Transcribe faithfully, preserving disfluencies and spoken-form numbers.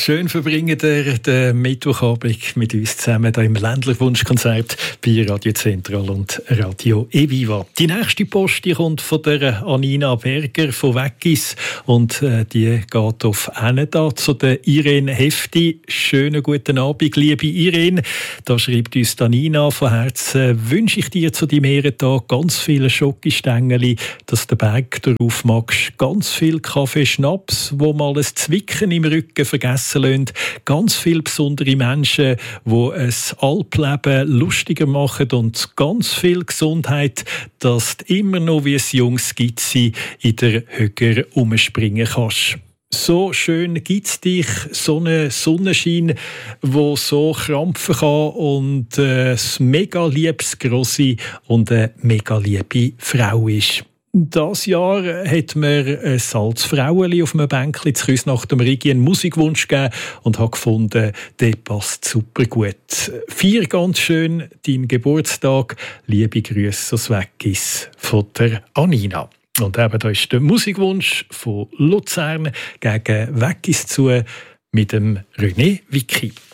Schön verbringen ihr den Mittwochabend mit uns zusammen hier im Ländlerwunschkonzert bei Radio Zentral und Radio Eviva. Die nächste Post die kommt von der Anina Berger von Weggis und äh, die geht auf Enneda zu der Irene Hefti. Schönen guten Abend, liebe Irene. Da schreibt uns Anina von Herzen, wünsche ich dir zu deinem Ehrentag ganz viele Schokostängeli, dass der Berg darauf magst, ganz viel Kaffee, Schnaps, wo mal ein Zwicken im Rücken vergessen lassen, ganz viele besondere Menschen, die ein Alpleben lustiger machen und ganz viel Gesundheit, dass du immer noch wie ein junges Gitzi in der Höcker umspringen kannst. So schön gibt es dich, so einen Sonnenschein, der so krampfen kann und äh, ein mega liebes Grossi und eine mega liebe Frau ist. Das Jahr hat mir ein Salzfraueli auf einem Bänkli zu Küsnacht am Rigi einen Musikwunsch gegeben und habe gefunden, der passt super gut. Feier ganz schön deinen Geburtstag. Liebe Grüße aus Weggis von der Anina. Und eben da ist der Musikwunsch von Luzern gegen Weggis zu mit dem René Vicky.